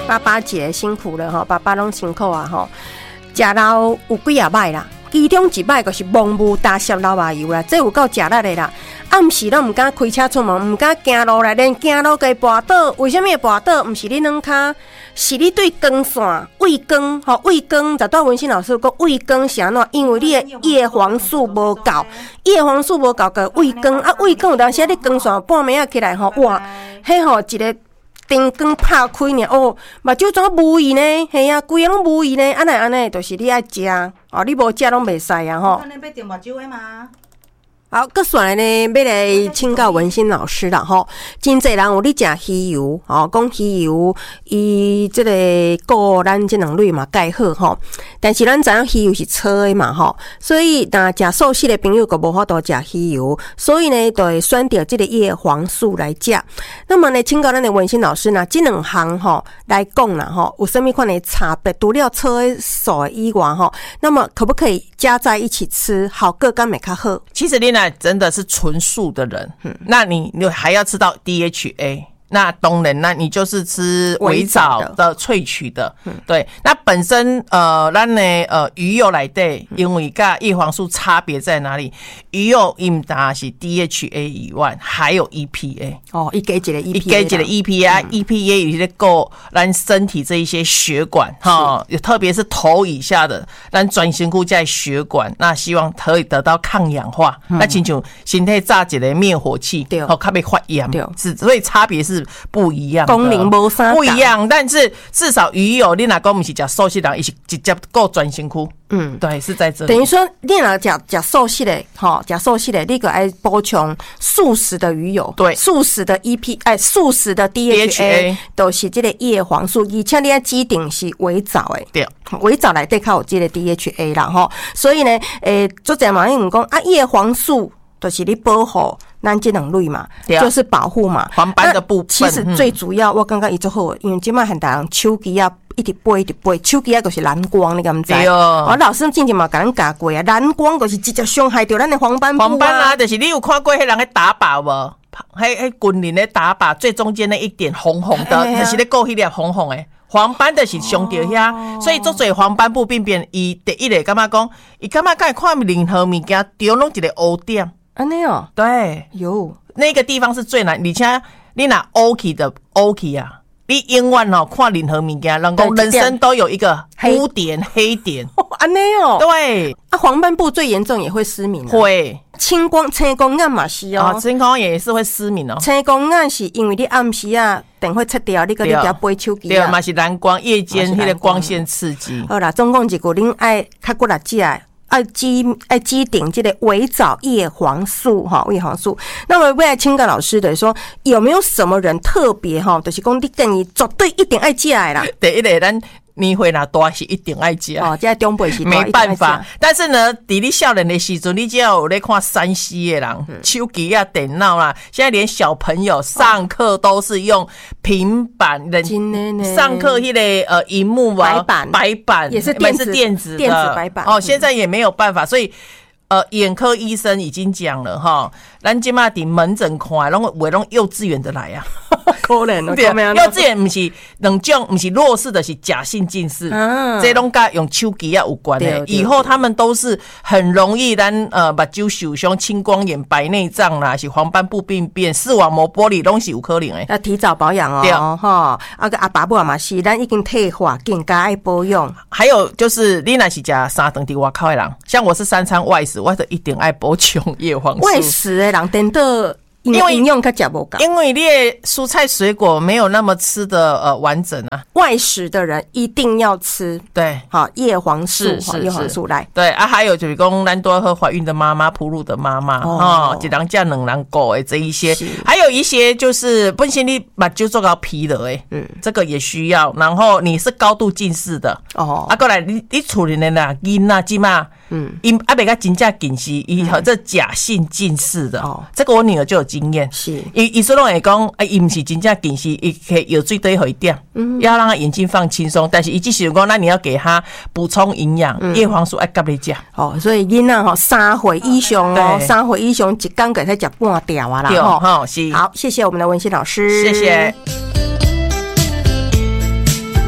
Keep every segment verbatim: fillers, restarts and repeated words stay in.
爸爸节辛苦了哈，爸爸拢辛苦啊哈，食老有几啊摆啦。其中一摆就是盲目大摄老麻油啦，这有够食力的啦。暗时拢唔敢开车出门，唔敢行路来，连行路给跋倒。为什么会跋倒？唔是你软脚，是你对光线、畏光吼，畏光。十段文心老师讲畏光是安怎？因为你的叶黄素无够，叶黄素无够个畏光啊，畏光有当时你光线半暝啊起来吼，哇，迄吼一个。灯光拍开呢，哦，目睭怎无异呢？嘿啊，规个拢无异呢。安尼安尼，就是你爱食哦，你无食拢袂使啊吼。 安尼要点目睭的吗？ 好，搁选来呢，要来请教文心老师啦吼。真侪人有咧食鱼油，哦，讲鱼油伊即个顾咱即两类嘛介好吼。但是咱知影鱼油是错的嘛吼，所以若食素食的朋友ก็无法度食鱼油，所以呢，就会选择即个叶黄素来食。那么呢，请教咱的文心老师呢，即两项吼来讲啦吼，有啥物款的差别？除了错的素以外吼，那么可不可以加在一起吃，好个甘会较好？ 其实你那真的是纯素的人，嗯、那你你还要吃到 D H A。那当然，那你就是吃微藻的萃取的，嗯、对。那本身呃，咱的呃鱼油来对，因为跟叶黄素差别在哪里？鱼油因它是 D H A 以外，还有 E P A 哦，一给几的 E P A， 一给几的 E P A，E P A 有些够咱身体这一些血管哈，特别是头以下的，咱专心顾在血管，那希望可以得到抗氧化，嗯、那亲像身体炸一个灭火器，对，好，较袂发炎，对，是所以差别是。不一样的， 功能无啥不一样，但是至少鱼油，你若讲不是吃素食人，伊是直接够专心区。嗯，对，是在这里。 等于说，你若吃吃素食的，哈，吃素食的，你个爱补充素食的鱼油， 对， 素食的 E P， 哎，素食的 D H A， 都是这个叶黄素，而且你要基顶是微藻诶， 对， 微藻来对靠有这个 D H A 啦，哈，所以呢，诶，做者嘛，因为讲啊，叶黄素。就是你保护咱这两类嘛，就是保护嘛。 黄斑的部分， 其实最主要，我感觉伊最好，因为即摆很多人手机啊一直飞一直飞，手机啊就是蓝光，你敢知？对哦。我老师之前嘛甲咱教过啊，蓝光就是直接伤害到咱的黄斑部啊。 黄斑啊，就是你有看过迄人喺打靶无？喺喺军人咧打靶，最中间那一点红红的，哎、就是咧够迄粒红红诶。黄斑的是伤到遐，哦、所以做做黄斑部病变，伊第一个感觉讲，伊感觉敢看任何物件，丢拢一个污点。 安尼哦， 对， 有那个地方是最难，而且你拿 OK 的 OK 啊，你永远哦看任何物件，人讲人生都有一个污点黑点， 安尼哦， 对啊，黄斑部最严重也会失明、啊， 会青光青光眼嘛是哦， 啊，青光眼也是会失明哦， 青光眼是因为你暗时啊，等会切掉，你个你条背手机啊， 对，嘛是蓝光夜间迄个光线刺激。 好啦，总共一句，恁爱较骨力食。爱基爱基顶这个微藻叶黄素哈，叶黄素。那么未来请教老师的说，有没有什么人特别哈，就是讲你建议绝对一定爱食的啦？ 第一个咱。年岁若大是一定爱食哦，这中辈是没办法。但是呢，伫你少年的时阵，你只要有咧看三 C 的人，嗯、手机啊、电脑啦，现在连小朋友上课都是用平板的，上课迄、那个呃荧幕啊， 白板白板也是电子是电子的电子白板哦，现在也没有办法，所以。呃，眼科医生已经讲了哈，咱今嘛伫门诊看，拢为拢幼稚园的来啊， 可能对，幼稚园不是两种，不是弱视的，是假性近视，啊、这拢甲用手机啊有关的。以后他们都是很容易咱呃目睭受伤、青光眼、白内障啦，是黄斑部病变、视网膜剥离，拢是有可能的。 要提早保养哦，对哈。啊个阿爸母嘛是，咱已经退化，更加爱保养。 还有就是，你若是食三顿伫外口的人，像我是三餐外食。我就一定爱补充叶黄素。 外食的人等到因为营养较食无够， 因为你的蔬菜水果没有那么吃的呃完整啊。 外食的人一定要吃， 对， 好叶黄素， 是是叶黄素来。 对啊，还有就是讲咱多喝怀孕的妈妈、哺乳的妈妈哦，一人加两人狗诶，这一些，还有一些就是本身你目睭做到疲了诶，嗯，这个也需要。然后你是高度近视的哦，啊，过来你你厝里的啦，囡仔即嘛。嗯，因阿北个真正近视，伊和这假性近视的，哦，这个我女儿就有经验。是，伊伊说拢会讲，啊，伊唔是真正近视，伊可以有最多好一点，嗯，要让他眼睛放轻松。但是伊只是讲，那你要给他补充营养，嗯、叶黄素爱甲你食。 哦，所以囡仔吼三岁以上哦，三岁以上一天给他食半条啊啦，吼，好，是。好，谢谢我们的文心老师， 谢谢。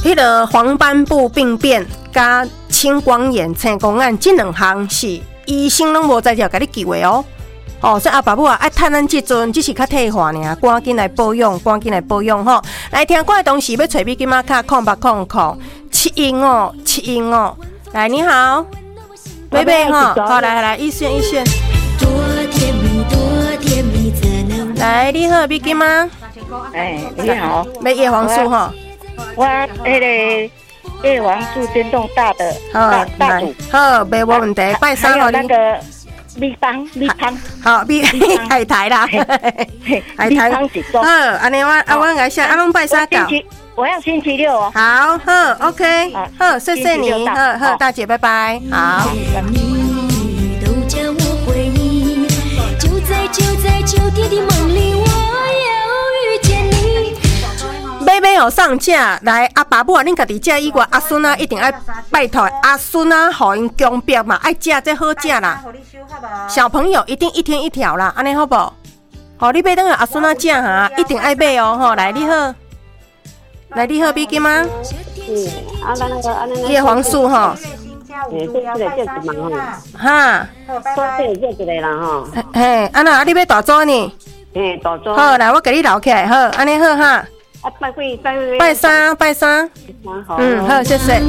迄个黄斑部病变加青光眼青光眼这两项是医生拢无在条甲你救的哦。哦，所以阿爸母啊，爱趁咱即阵只是较退化尔，赶紧来保养，赶紧来保养吼。来听歌的同时要找米金马卡空八空空七音哦，七音哦。来，你好，贝贝哈，好来来一线一线。多甜蜜，多甜蜜，来，你好，米金吗？ 哎，你好， 买叶黄素哈。 我迄个叶黄素电动大的大大组， 好，没问题，拜三哦。那个蜜芳，蜜芳， 好，蜜海苔啦， 海苔芳一组。 好，安尼我啊我来下，啊拢拜三搞。 我要星期六哦。 好，好 ，OK， 好，谢谢你，好好，大姐，拜拜，好。就在就在秋天的梦里，我又遇见你。买买哦上架来，阿爸母啊，恁家己食以外，阿孙啊一定爱拜托阿孙啊，互因强迫嘛，爱食这好食啦。小朋友一定一天一条啦，安尼好不好？好，你买等下阿孙啊食哈，一定爱买哦。吼，来你好，来你好，比金吗？ 嗯，啊，那那个啊，那个叶黄素哈。 诶，这这个这是蛮好。 哈， 说这个这个啦吼。 嘿，安那你要大组呢？ 嘿，大组。 好，来我给你留起来，好，安尼好哈。 啊，拜几拜几？ 拜三，拜三。嗯，好，谢谢。